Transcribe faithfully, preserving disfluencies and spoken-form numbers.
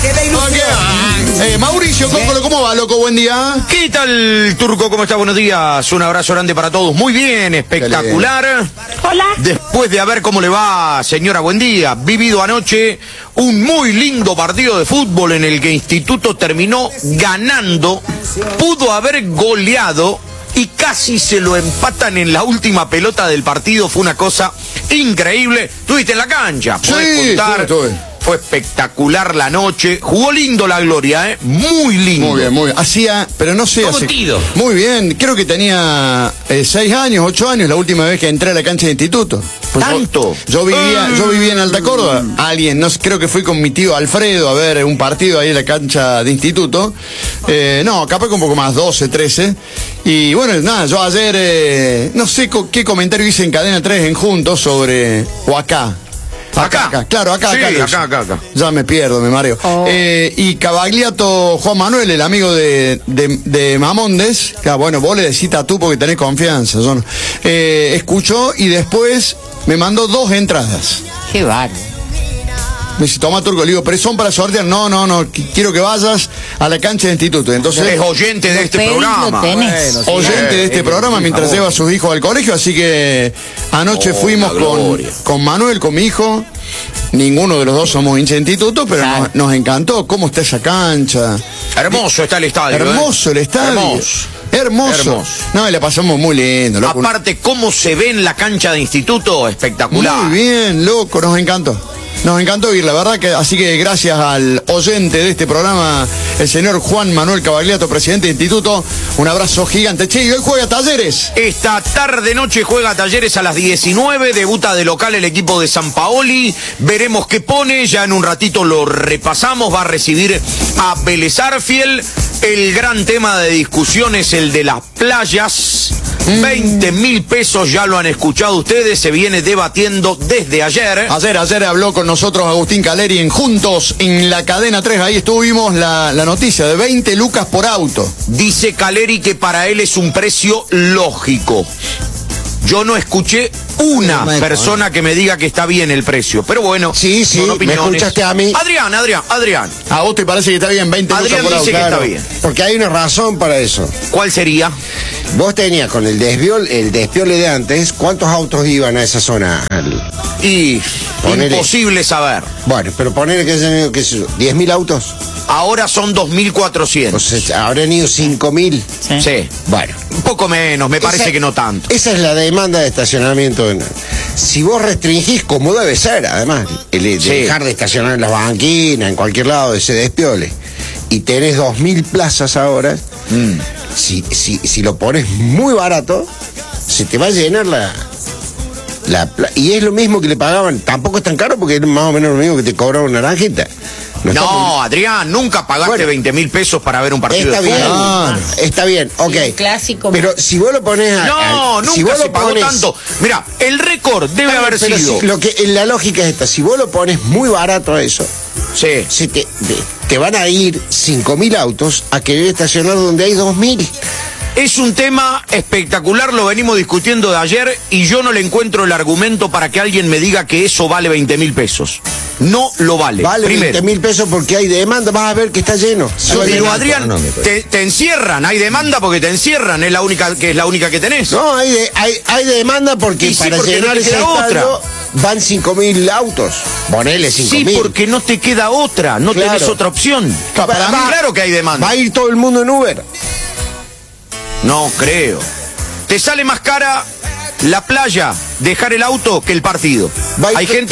¡Que la ilusión! Eh, Mauricio Cócolo, ¿cómo va, loco? Buen día. ¿Qué tal, Turco? ¿Cómo está? Buenos días. Un abrazo grande para todos. Muy bien, espectacular. Hola. Después de ver cómo le va, señora, buen día. Vivido anoche un muy lindo partido de fútbol en el que Instituto terminó ganando. Pudo haber goleado y casi se lo empatan en la última pelota del partido. Fue una cosa increíble. ¿Estuviste en la cancha? ¿Podés Sí, contar? estuve, estuve. Fue espectacular la noche. Jugó lindo la Gloria, ¿eh? Muy lindo. Muy bien, muy bien. Hacía, pero no sé. ¿Cómo hace- tido? Muy bien. Creo que tenía eh, seis años, ocho años la última vez que entré a la cancha de Instituto. Pues ¿Tanto? Yo, yo vivía, Mm. yo vivía en Alta Córdoba. Alguien, no sé, creo que fui con mi tío Alfredo a ver un partido ahí en la cancha de Instituto. Eh, no, capaz que un poco más, doce, trece. Y bueno, nada, yo ayer, eh, no sé co- qué comentario hice en Cadena tres en Juntos sobre, o acá. ¿Acá? Claro, acá, Sí, acá, acá, acá, acá. Ya me pierdo, me mareo. Oh. Eh, y Cavagliato Juan Manuel, el amigo de, de, de Mamondes, que, bueno, vos le decís tú porque tenés confianza, yo no. Eh, escuchó y después me mandó dos entradas. Qué bárbaro. Me dice, toma, Turco, le digo, pero son para sortear. No, no, no, qu- quiero que vayas a la cancha de Instituto. Entonces, Es oyente de Lo este pedís, lo programa. tenés. Bueno, sí. oyente de este Eh, programa por mientras favor. lleva a sus hijos al colegio, así que anoche Oh, fuimos la con, gloria. con Manuel, con mi hijo. Ninguno de los dos somos hincha de Instituto, pero Claro. nos, nos encantó cómo está esa cancha. Hermoso está el estadio. Hermoso ¿eh? el estadio. Hermoso. Hermoso. Hermoso. No, y la pasamos muy lindo, loco. Aparte, cómo se ve en la cancha de Instituto, espectacular. Muy bien, loco, nos encantó. Nos encantó ir, la verdad que así que gracias al oyente de este programa, el señor Juan Manuel Cavagliato, presidente de Instituto, un abrazo gigante. Che, y hoy juega Talleres. Esta tarde noche juega Talleres a las diecinueve, debuta de local el equipo de San Paoli, veremos qué pone, ya en un ratito lo repasamos, va a recibir a Vélez Arfiel. El gran tema de discusión es el de las playas. veinte mil pesos, ya lo han escuchado ustedes, se viene debatiendo desde ayer. Ayer, ayer habló con nosotros Agustín Caleri en Juntos en la cadena tres, ahí estuvimos la, la noticia de veinte lucas por auto. Dice Caleri que para él es un precio lógico. Yo no escuché una persona que me diga que está bien el precio, pero bueno, Sí, sí, son me opiniones. escuchaste a mí. Adrián, Adrián, Adrián. ¿A vos te parece que está bien veinte lucas Adrián por auto? dice que está Claro, bien. porque hay una razón para eso. ¿Cuál sería? Vos tenías con el desviol, el despiole de antes, ¿cuántos autos iban a esa zona? Al- Y Ponele. imposible saber. Bueno, pero poner que hayan ido, qué sé yo, diez mil autos. Ahora son dos mil O cuatrocientos. sea, habrán ido cinco mil. Sí. Sí, Bueno. un poco menos, me parece Esa- que no tanto. Esa es la demanda de estacionamiento. Si vos restringís, como debe ser, además, el de Sí. dejar de estacionar en las banquinas, en cualquier lado de ese despiole, y tenés dos mil plazas ahora, Mm. si, si, si lo pones muy barato, se te va a llenar la... la pla- y es lo mismo que le pagaban, tampoco es tan caro porque es más o menos lo mismo que te cobraban una naranjita. No, está muy- No, Adrián, nunca pagaste Bueno. veinte mil pesos para ver un partido Está de bien, fútbol. Claro. está bien, ok. Y un clásico Pero más. si vos lo pones a... No, a- nunca si vos se lo pagó pones- tanto. Mira, el récord debe Está haber bien, pero sido. si- lo que, la lógica es esta, si vos lo pones muy barato a eso, Sí. se te, te, te van a ir cinco mil autos a querer estacionar donde hay dos mil. Es un tema espectacular, lo venimos discutiendo de ayer y yo no le encuentro el argumento para que alguien me diga que eso vale veinte mil pesos. No lo vale. Vale Primero. veinte mil pesos porque hay demanda, vas a ver que está lleno. Pero Adrián, te, te encierran, hay demanda porque te encierran, es la única que es la única que tenés. No, hay, de- hay, hay demanda porque Y sí, para porque no llenar te ese queda estadio otra. van cinco mil autos. Ponele cinco Sí, mil. porque no te queda otra, no Claro. tenés otra opción. Para Para mí, mí- claro que hay demanda. Va a ir todo el mundo en Uber. No creo. Te sale más cara la playa, dejar el auto, que el partido. Va a ir Hay to- gente